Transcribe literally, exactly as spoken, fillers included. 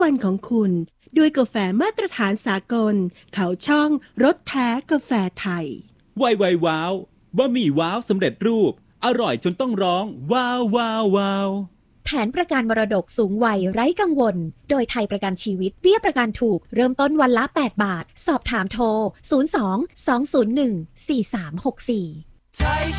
วันของคุณด้วยกาแฟมาตรฐานสากลเขาช่องรสแท้กาแฟไทยไวไวว้าวบะหมี่ว้าวสำเร็จรูปอร่อยจนต้องร้องว้าวว้าวว้าวแผนประกันมรดกสูงวัยไร้กังวลโดยไทยประกันชีวิตเบี้ยประกันถูกเริ่มต้นวันละแปดบาทสอบถามโทรศูนย์ สอง สอง ศูนย์ หนึ่ง สี่ สาม หก สี่